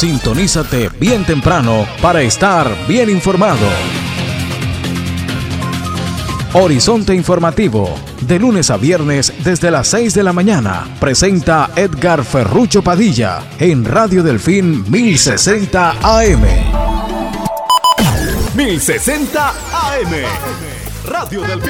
Sintonízate bien temprano para estar bien informado. Horizonte Informativo, de lunes a viernes desde las 6 de la mañana, presenta Edgar Ferrucho Padilla en Radio Delfín 1060 AM. 1060 AM. Radio Delfín.